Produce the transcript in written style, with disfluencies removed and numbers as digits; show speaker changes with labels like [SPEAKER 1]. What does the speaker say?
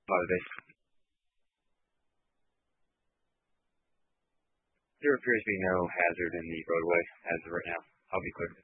[SPEAKER 1] Bye. There appears to be no hazard in the roadway as of right now. I'll be quick.